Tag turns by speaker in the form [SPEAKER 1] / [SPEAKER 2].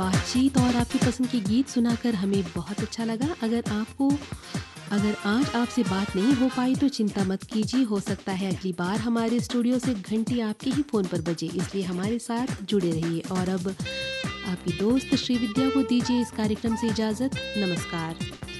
[SPEAKER 1] बातचीत और आपकी पसंद के गीत सुनाकर हमें बहुत अच्छा लगा। अगर आज आपसे बात नहीं हो पाई तो चिंता मत कीजिए, हो सकता है अगली बार हमारे स्टूडियो से घंटी आपके ही फ़ोन पर बजे, इसलिए हमारे साथ जुड़े रहिए। और अब आपकी दोस्त श्रीविद्या को दीजिए इस कार्यक्रम से इजाज़त। नमस्कार।